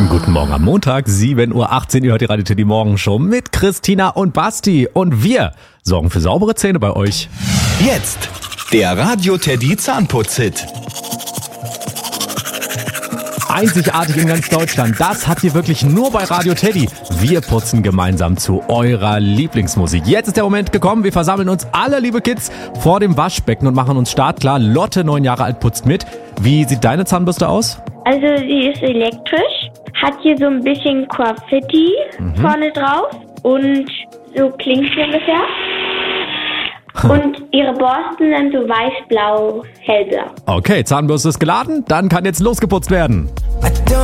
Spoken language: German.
Guten Morgen am Montag, 7:18 Uhr, ihr hört die Radio Teddy Morgenshow mit Christina und Basti. Und wir sorgen für saubere Zähne bei euch. Jetzt der Radio Teddy Zahnputz-Hit. Einzigartig in ganz Deutschland. Das habt ihr wirklich nur bei Radio Teddy. Wir putzen gemeinsam zu eurer Lieblingsmusik. Jetzt ist der Moment gekommen. Wir versammeln uns alle, liebe Kids, vor dem Waschbecken und machen uns startklar. Lotte, 9 Jahre alt, putzt mit. Wie sieht deine Zahnbürste aus? Also sie ist elektrisch, hat hier so ein bisschen Graffiti vorne drauf und so klingt sie ungefähr. Und ihre Borsten sind so weiß-blau, hellblau. Okay, Zahnbürste ist geladen, dann kann jetzt losgeputzt werden.